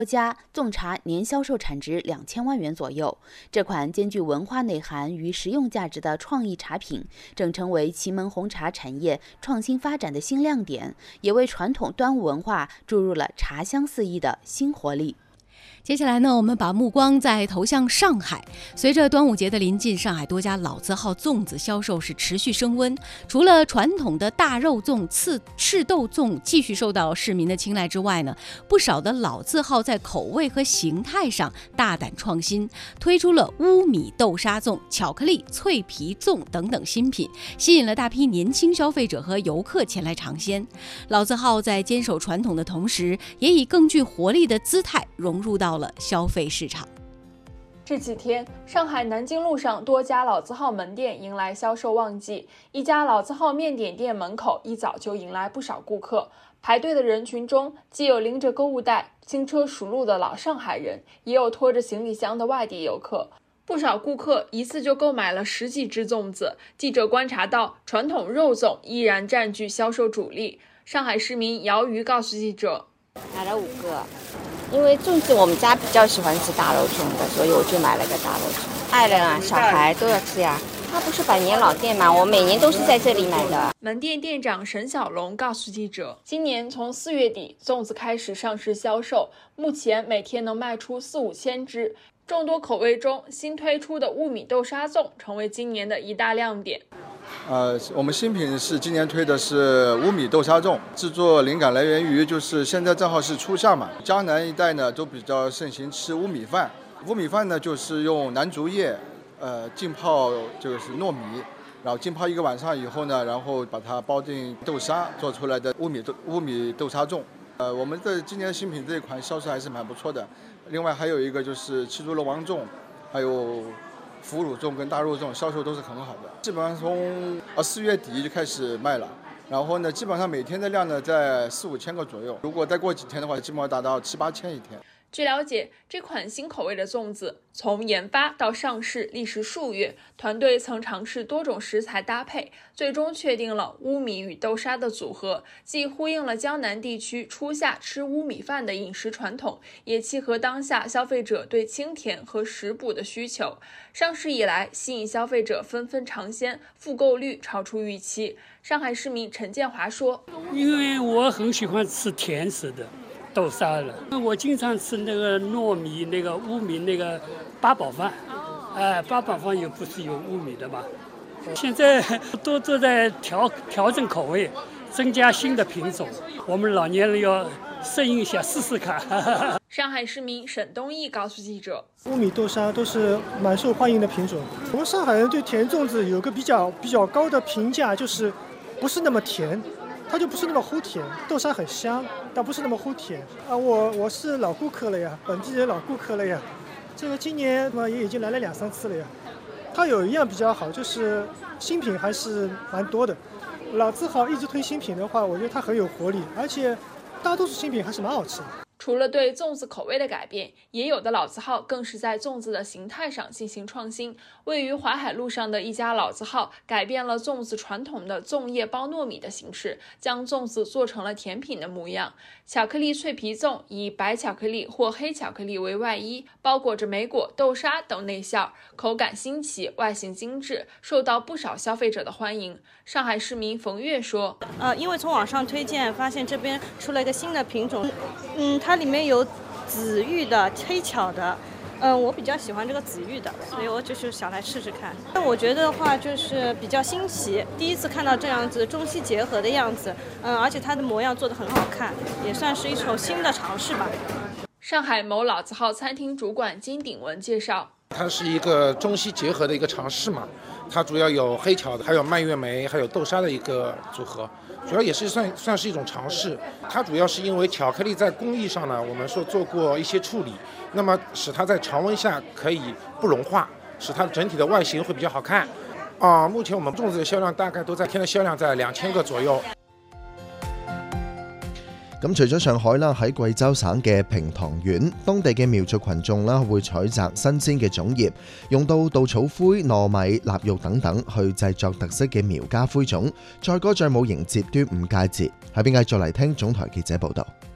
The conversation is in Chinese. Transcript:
家粽茶年销售产值2000万元左右。这款兼具文化内涵与实用价值的创意茶品，正成为祁门红茶产业创新发展的新亮点，也为传统端午文化注入了茶香四溢的新活力。 接下来呢，我们把目光再投向上海。随着端午节的临近，上海多家老字号粽子销售是持续升温。除了传统的大肉粽、赤豆粽继续受到市民的青睐之外呢，不少的老字号在口味和形态上大胆创新，推出了乌米豆沙粽、巧克力脆皮粽等等新品，吸引了大批年轻消费者和游客前来尝鲜。老字号在坚守传统的同时，也以更具活力的姿态融入到了消费市场。 这几天，上海南京路上多家老字号门店迎来销售旺季，一家老字号面点店门口一早就迎来不少顾客。排队的人群中，既有拎着购物袋、轻车熟路的老上海人，也有拖着行李箱的外地游客。不少顾客一次就购买了10几只粽子。记者观察到，传统肉粽依然占据销售主力。上海市民姚瑜告诉记者， 买了5个。因为粽子我们家比较喜欢吃大肉粽的，所以我就买了个大肉粽。爱人啊，小孩都要吃呀。它不是100年老店嘛，我每年都是在这里买的。 门店店长沈小龙告诉记者，今年从4月底，粽子开始上市销售，目前每天能卖出4、5千只。众多口味中，新推出的乌米豆沙粽成为今年的一大亮点。 我们新品是今年推的是乌米豆沙粽，制作灵感来源于就是现在正好是初夏嘛，江南一带呢都比较盛行吃乌米饭。乌米饭呢就是用南竹叶，浸泡就是糯米，然后浸泡1个晚上以后呢，然后把它包进豆沙做出来的乌米豆沙粽。我们的今年新品这一款销售还是蛮不错的。另外还有一个就是七竹龙王粽，还有腐乳粽跟大肉粽销售都是很好的，基本上从4月底就开始卖了，然后呢，基本上每天的量呢在4、5千个左右，如果再过几天的话，基本上达到7、8千一天。 据了解，这款新口味的粽子从研发到上市历时数月，团队曾尝试多种食材搭配，最终确定了乌米与豆沙的组合，既呼应了江南地区初夏吃乌米饭的饮食传统，也契合当下消费者对清甜和食补的需求。上市以来，吸引消费者纷纷尝鲜，复购率超出预期。上海市民陈建华说：“ 因为我很喜欢吃甜食的。豆沙了，我经常吃那个糯米、那个乌米、那个八宝饭，八宝饭不是有乌米的吗？现在都在调整口味，增加新的品种。我们老年人要适应一下，试试看。 上海市民沈东义告诉记者， 乌米豆沙都是蛮受欢迎的品种。我们上海人对甜粽子有个比较高的评价，就是不是那么甜。它就不是那么齁甜，豆沙很香，但不是那么齁甜啊！我是老顾客了呀，本地人老顾客了呀。这个今年也已经来了2、3次了呀。它有一样比较好，就是新品还是蛮多的。老字号一直推新品的话，我觉得它很有活力，而且大多数新品还是蛮好吃的。 除了对粽子口味的改变，也有的老字号更是在粽子的形态上进行创新。位于淮海路上的一家老字号改变了粽子传统的粽叶包糯米的形式，将粽子做成了甜品的模样。巧克力脆皮粽以白巧克力或黑巧克力为外衣，包裹着莓果、豆沙等内馅，口感新奇，外形精致，受到不少消费者的欢迎。上海市民冯月说：“ 因为从网上推荐，发现这边出了一个新的品种，它里面有紫玉的、黑巧的。”我比较喜欢这个紫玉的，所以我就是想来试试看。但我觉得的话，就是比较新奇，第一次看到这样子中西结合的样子，而且它的模样做得很好看，也算是一种新的尝试吧。 上海某老字号餐厅主管金鼎文介绍， 它是一个中西结合的一个尝试嘛，它主要有黑巧的，还有蔓越莓，还有豆沙的一个组合。主要也是算是一种尝试，它主要是因为巧克力在工艺上呢，我们说做过一些处理，那么使它在常温下可以不融化，使它整体的外形会比较好看。目前我们粽子的销量大概都在天的销量在2000个左右。 咁除咗上海啦，喺貴州省嘅平塘縣，當地嘅苗族群眾啦會採摘新鮮嘅種葉，用到稻草灰、糯米、臘肉等等去製作特色嘅苗家灰粽，載歌載舞迎接端午佳節。喺邊繼續嚟聽總台記者報導。